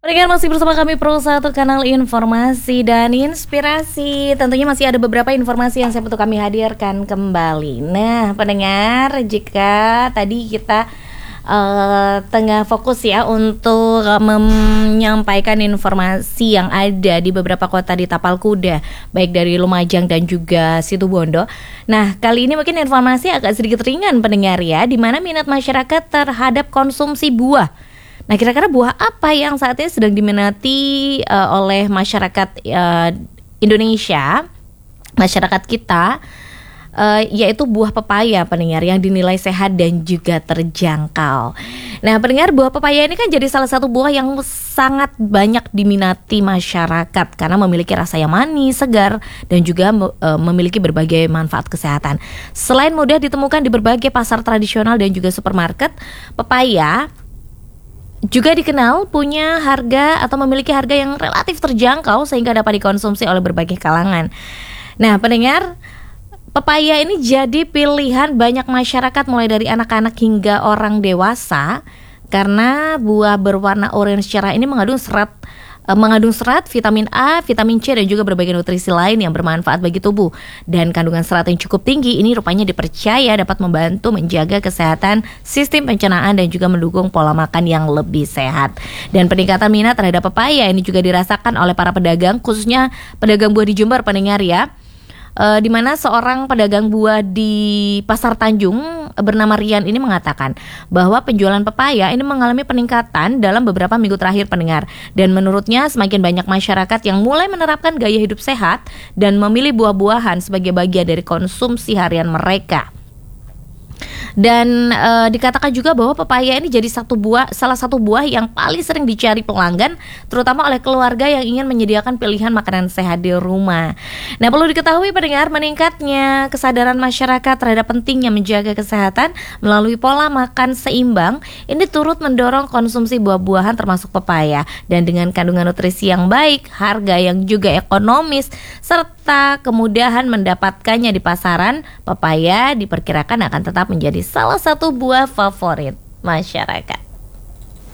Pendengar masih bersama kami Pro 1 Kanal Informasi dan Inspirasi. Tentunya masih ada beberapa informasi yang saya untuk kami hadirkan kembali. Nah pendengar, jika tadi kita tengah fokus ya untuk menyampaikan informasi yang ada di beberapa kota di Tapal Kuda, baik dari Lumajang dan juga Situbondo. Nah kali ini mungkin informasi agak sedikit ringan pendengar ya, di mana minat masyarakat terhadap konsumsi buah. Nah kira-kira buah apa yang saat ini sedang diminati oleh masyarakat Indonesia, masyarakat kita, yaitu buah pepaya pendengar, yang dinilai sehat dan juga terjangkau. Nah pendengar, buah pepaya ini kan jadi salah satu buah yang sangat banyak diminati masyarakat karena memiliki rasa yang manis, segar, dan juga memiliki berbagai manfaat kesehatan. Selain mudah ditemukan di berbagai pasar tradisional dan juga supermarket, pepaya juga dikenal punya harga atau memiliki harga yang relatif terjangkau sehingga dapat dikonsumsi oleh berbagai kalangan. Nah pendengar, pepaya ini jadi pilihan banyak masyarakat mulai dari anak-anak hingga orang dewasa karena buah berwarna oranye cerah ini mengandung serat, vitamin A, vitamin C, dan juga berbagai nutrisi lain yang bermanfaat bagi tubuh. Dan kandungan serat yang cukup tinggi ini rupanya dipercaya dapat membantu menjaga kesehatan sistem pencernaan dan juga mendukung pola makan yang lebih sehat. Dan peningkatan minat terhadap pepaya ini juga dirasakan oleh para pedagang, khususnya pedagang buah di Jember pendengar ya. Di mana seorang pedagang buah di Pasar Tanjung bernama Rian ini mengatakan bahwa penjualan pepaya ini mengalami peningkatan dalam beberapa minggu terakhir pendengar, dan menurutnya semakin banyak masyarakat yang mulai menerapkan gaya hidup sehat dan memilih buah-buahan sebagai bagian dari konsumsi harian mereka. Dan dikatakan juga bahwa pepaya ini jadi salah satu buah yang paling sering dicari pelanggan, terutama oleh keluarga yang ingin menyediakan pilihan makanan sehat di rumah. Nah perlu diketahui pendengar, meningkatnya kesadaran masyarakat terhadap pentingnya menjaga kesehatan melalui pola makan seimbang ini turut mendorong konsumsi buah-buahan termasuk pepaya, dan dengan kandungan nutrisi yang baik, harga yang juga ekonomis, serta kemudahan mendapatkannya di pasaran, pepaya diperkirakan akan tetap menjadi salah satu buah favorit masyarakat.